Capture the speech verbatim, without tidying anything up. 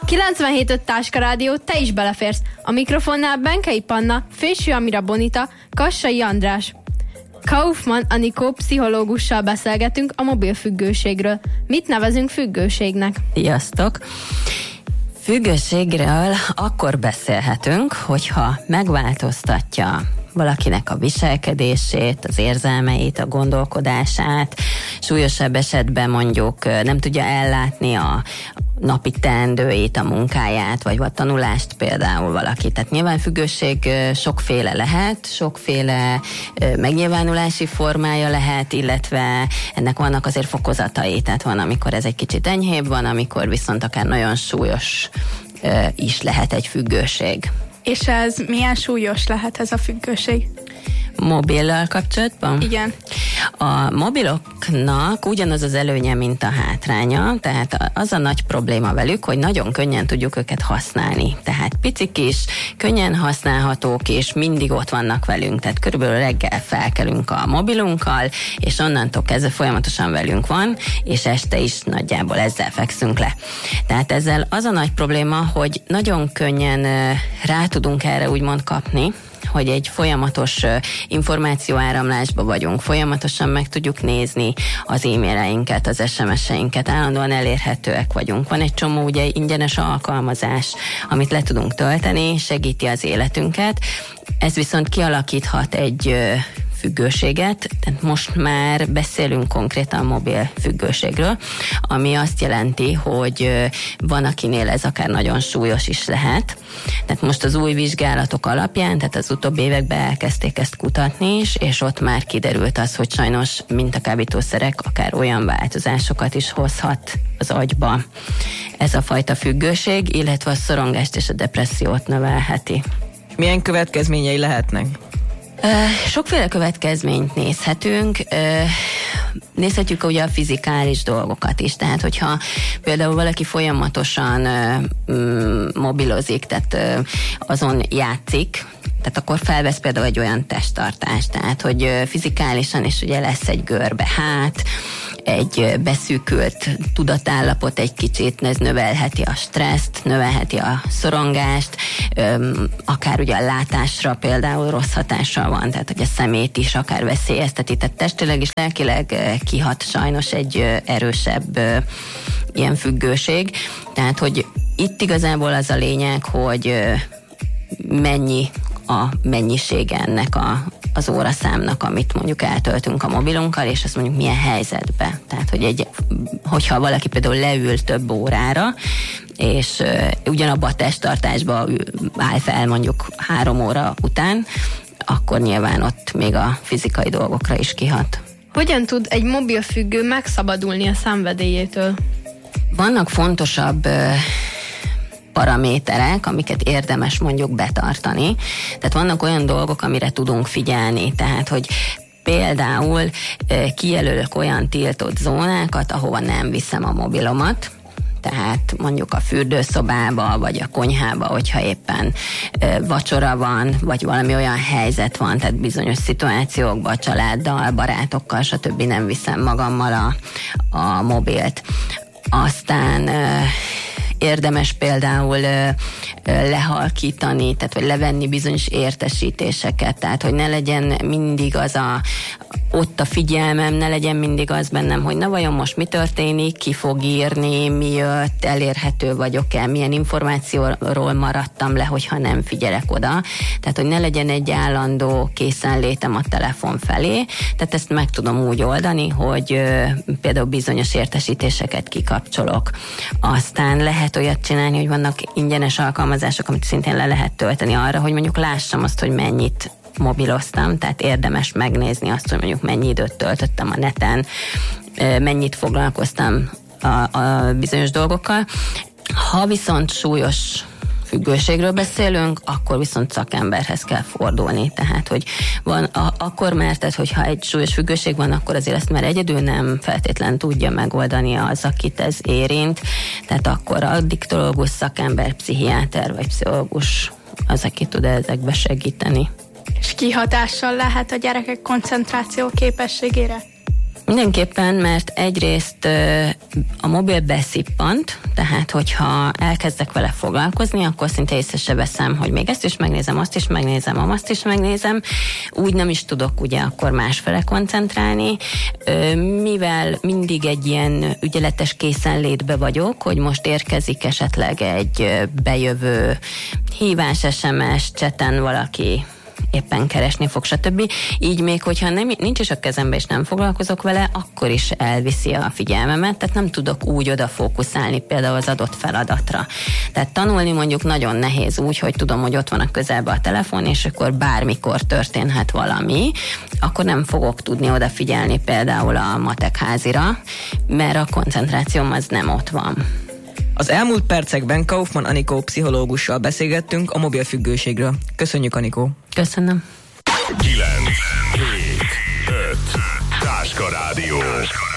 kilencvenhét öt Táska Rádió, te is beleférsz. A mikrofonnál Benkei Panna, Fésű Amira Bonita, Kassai András. Kaufmann Anikó pszichológussal beszélgetünk a mobilfüggőségről. Mit nevezünk függőségnek? Sziasztok! Függőségről akkor beszélhetünk, hogyha megváltoztatja valakinek a viselkedését, az érzelmeit, a gondolkodását, súlyosabb esetben mondjuk nem tudja ellátni a napi teendőit, a munkáját, vagy a tanulást például valaki. Tehát nyilván függőség sokféle lehet, sokféle megnyilvánulási formája lehet, illetve ennek vannak azért fokozatai. Tehát van, amikor ez egy kicsit enyhébb, van, amikor viszont akár nagyon súlyos is lehet egy függőség. És ez milyen súlyos lehet ez a függőség? Mobillal kapcsolatban? Igen. A mobiloknak ugyanaz az előnye, mint a hátránya, tehát az a nagy probléma velük, hogy nagyon könnyen tudjuk őket használni. Tehát picik is, könnyen használhatók, és mindig ott vannak velünk. Tehát körülbelül reggel felkelünk a mobilunkkal, és onnantól kezdve folyamatosan velünk van, és este is nagyjából ezzel fekszünk le. Tehát ezzel az a nagy probléma, hogy nagyon könnyen rá tudunk erre úgymond kapni, hogy egy folyamatos információáramlásba vagyunk, folyamatosan meg tudjuk nézni az e-maileinket, az es em es-einket, állandóan elérhetőek vagyunk. Van egy csomó ugye ingyenes alkalmazás, amit le tudunk tölteni, segíti az életünket. Ez viszont kialakíthat egy függőséget, tehát most már beszélünk konkrétan mobil függőségről, ami azt jelenti, hogy van, akinél ez akár nagyon súlyos is lehet. Tehát most az új vizsgálatok alapján, tehát az utóbbi években elkezdték ezt kutatni is, és ott már kiderült az, hogy sajnos mint a kábítószerek akár olyan változásokat is hozhat az agyba ez a fajta függőség, illetve a szorongást és a depressziót növelheti. Milyen következményei lehetnek? Sokféle következményt nézhetünk, nézhetjük ugye a fizikális dolgokat is, tehát hogyha például valaki folyamatosan mobilozik, tehát azon játszik, tehát akkor felvesz például egy olyan testtartást, tehát hogy fizikálisan is ugye lesz egy görbe hát, egy beszűkült tudatállapot egy kicsit, ez növelheti a stresszt, növelheti a szorongást, akár ugye a látásra például rossz hatással van, tehát hogy a szemét is akár veszélyezteti, tehát testileg és lelkileg kihat sajnos egy erősebb ilyen függőség, tehát hogy itt igazából az a lényeg, hogy mennyi a mennyisége ennek a, az óraszámnak, amit mondjuk eltöltünk a mobilunkkal, és ezt mondjuk milyen helyzetbe. Tehát, hogy egy, hogyha valaki például leül több órára, és uh, ugyanabba a testtartásba áll fel mondjuk három óra után, akkor nyilván ott még a fizikai dolgokra is kihat. Hogyan tud egy mobilfüggő megszabadulni a szenvedélyétől? Vannak fontosabb uh, paraméterek, amiket érdemes mondjuk betartani. Tehát vannak olyan dolgok, amire tudunk figyelni, tehát hogy például kijelölök olyan tiltott zónákat, ahova nem viszem a mobilomat, tehát mondjuk a fürdőszobába, vagy a konyhába, hogyha éppen e, vacsora van, vagy valami olyan helyzet van, tehát bizonyos szituációkban, családdal, barátokkal, stb. Nem viszem magammal a, a mobilt. Aztán e, érdemes például ö, ö, lehalkítani, tehát vagy levenni bizonyos értesítéseket, tehát hogy ne legyen mindig az a, ott a figyelmem, ne legyen mindig az bennem, hogy na vajon most mi történik, ki fog írni, mi jött, elérhető vagyok-e, milyen információról maradtam le, hogyha nem figyelek oda, tehát hogy ne legyen egy állandó készenlétem a telefon felé, tehát ezt meg tudom úgy oldani, hogy ö, például bizonyos értesítéseket kikapcsolok. Aztán lehet olyat csinálni, hogy vannak ingyenes alkalmazások, amit szintén le lehet tölteni arra, hogy mondjuk lássam azt, hogy mennyit mobiloztam, tehát érdemes megnézni azt, hogy mondjuk mennyi időt töltöttem a neten, mennyit foglalkoztam a, a bizonyos dolgokkal. Ha viszont súlyos függőségről beszélünk, akkor viszont szakemberhez kell fordulni. Tehát, hogy van, a, akkor már, tehát, hogyha egy súlyos függőség van, akkor azért ezt már egyedül nem feltétlen tudja megoldani az, akit ez érint. Tehát akkor a diktológus szakember, pszichiáter vagy pszichológus az, aki tud ezekbe segíteni. És kihatással lehet a gyerekek koncentráció képességére? Mindenképpen, mert egyrészt a mobil beszippant, tehát hogyha elkezdek vele foglalkozni, akkor szinte észre se veszem, hogy még ezt is megnézem, azt is megnézem, azt is megnézem. Úgy nem is tudok ugye akkor másfele koncentrálni, mivel mindig egy ilyen ügyeletes készenlétbe vagyok, hogy most érkezik esetleg egy bejövő hívás, es em es, cseten valaki éppen keresni fog, stb. Így még, hogyha nem, nincs is a kezembe, és nem foglalkozok vele, akkor is elviszi a figyelmemet, tehát nem tudok úgy odafókuszálni például az adott feladatra. Tehát tanulni mondjuk nagyon nehéz úgy, hogy tudom, hogy ott van a közelben a telefon, és akkor bármikor történhet valami, akkor nem fogok tudni odafigyelni például a matek házira, mert a koncentrációm az nem ott van. Az elmúlt percekben Kaufmann Anikó pszichológussal beszélgettünk a mobilfüggőségről. Köszönjük, Anikó! Köszönöm! kilenc, hét, öt, Táska Rádió.